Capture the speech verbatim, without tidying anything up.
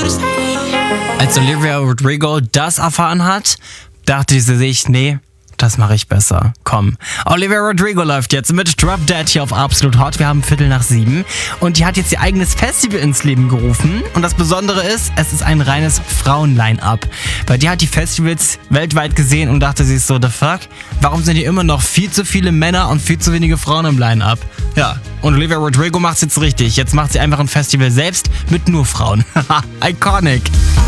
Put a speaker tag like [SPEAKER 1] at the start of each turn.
[SPEAKER 1] Als Olivia Rodrigo das erfahren hat, dachte sie sich, nee, das mache ich besser. Komm. Olivia Rodrigo läuft jetzt mit Drop Dead hier auf Absolut Hot. Wir haben Viertel nach sieben. Und die hat jetzt ihr eigenes Festival ins Leben gerufen. Und das Besondere ist, es ist ein reines Frauen-Line-Up. Weil die hat die Festivals weltweit gesehen und dachte sich so, the fuck? Warum sind hier immer noch viel zu viele Männer und viel zu wenige Frauen im Line-Up? Ja, und Olivia Rodrigo macht's jetzt richtig. Jetzt macht sie einfach ein Festival selbst mit nur Frauen. Iconic.